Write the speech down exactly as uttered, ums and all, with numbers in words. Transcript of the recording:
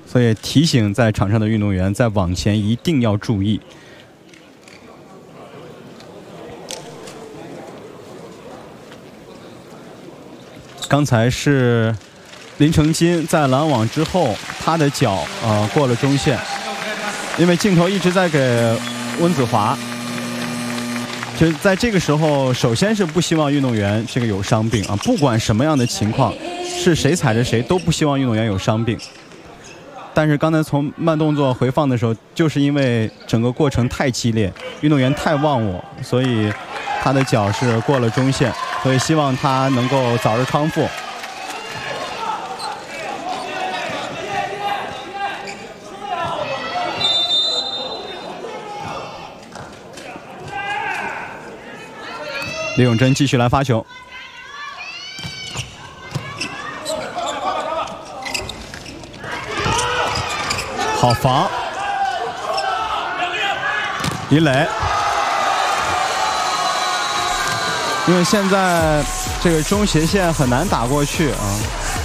所以提醒在场上的运动员，在网前一定要注意。刚才是林成金在拦网之后，他的脚呃过了中线，因为镜头一直在给温子华。就在这个时候，首先是不希望运动员这个有伤病啊，不管什么样的情况，是谁踩着谁都不希望运动员有伤病。但是刚才从慢动作回放的时候，就是因为整个过程太激烈，运动员太忘我，所以他的脚是过了中线，所以希望他能够早日康复。李永珍继续来发球，好防，李磊。因为现在这个中斜线很难打过去啊，